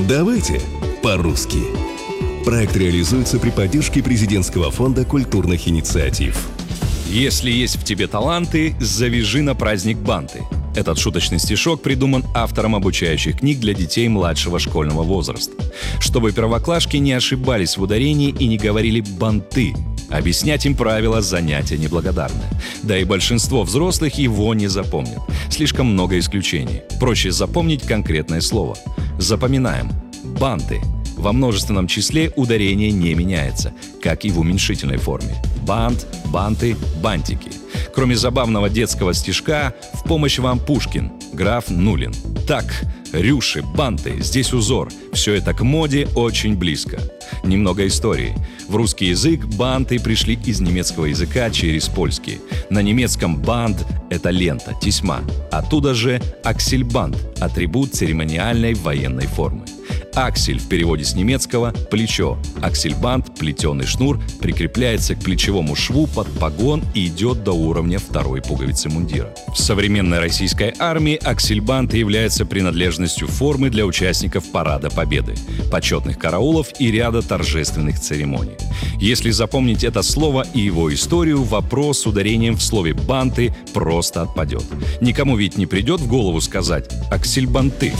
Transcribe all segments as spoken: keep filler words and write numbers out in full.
Давайте по-русски. Проект реализуется при поддержке президентского фонда культурных инициатив. Если есть в тебе таланты, завяжи на праздник банты. Этот шуточный стишок придуман автором обучающих книг для детей младшего школьного возраста. Чтобы первоклашки не ошибались в ударении и не говорили «банты». Объяснять им правила занятия неблагодарное. Да и большинство взрослых его не запомнят. Слишком много исключений. Проще запомнить конкретное слово. Запоминаем. Банты. Во множественном числе ударение не меняется, как и в уменьшительной форме. Бант, банты, бантики. Кроме забавного детского стишка, в помощь вам Пушкин, граф Нулин. Так, рюши, банты, здесь узор. Все это к моде очень близко. Немного истории. В русский язык банты пришли из немецкого языка через польский. На немецком бант – это лента, тесьма. Оттуда же аксельбант – атрибут церемониальной военной формы. Аксель в переводе с немецкого – плечо. Аксельбант, плетеный шнур, прикрепляется к плечевому шву под погон и идет до уровня второй пуговицы мундира. В современной российской армии аксельбант является принадлежностью формы для участников Парада Победы, почетных караулов и ряда торжественных церемоний. Если запомнить это слово и его историю, вопрос с ударением в слове «банты» просто отпадет. Никому ведь не придет в голову сказать «аксельбанты».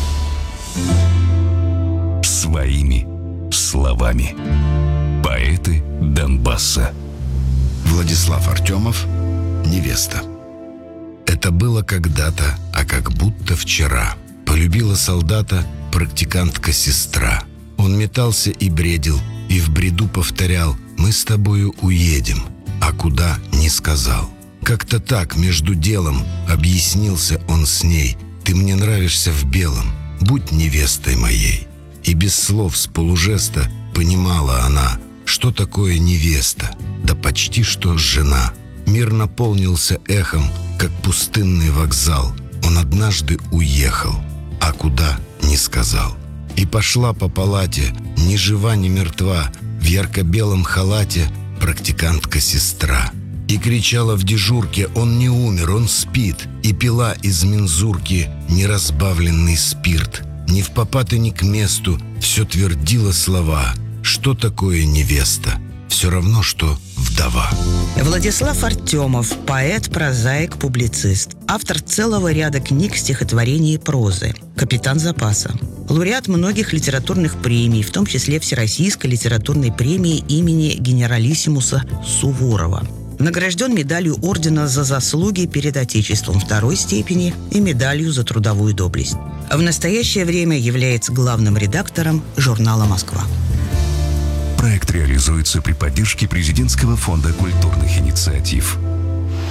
Своими словами. Поэты Донбасса. Владислав Артемов. Невеста. Это было когда-то, а как будто вчера. Полюбила солдата практикантка-сестра. Он метался и бредил, и в бреду повторял: «Мы с тобою уедем», а куда — не сказал. Как-то так между делом объяснился он с ней: «Ты мне нравишься в белом, будь невестой моей». И без слов, с полужеста понимала она, что такое невеста, да почти что жена. Мир наполнился эхом, как пустынный вокзал. Он однажды уехал, а куда — не сказал. И пошла по палате, ни жива, ни мертва, в ярко-белом халате практикантка-сестра. И кричала в дежурке: «Он не умер, он спит», и пила из мензурки неразбавленный спирт. Ни впопад и ни к месту все твердила слова: что такое невеста? Все равно, что вдова. Владислав Артемов – поэт, прозаик, публицист. Автор целого ряда книг, стихотворений и прозы. Капитан запаса. Лауреат многих литературных премий, в том числе Всероссийской литературной премии имени генералиссимуса Суворова. Награжден медалью ордена за заслуги перед Отечеством второй степени и медалью за трудовую доблесть. В настоящее время является главным редактором журнала «Москва». Проект реализуется при поддержке президентского фонда культурных инициатив.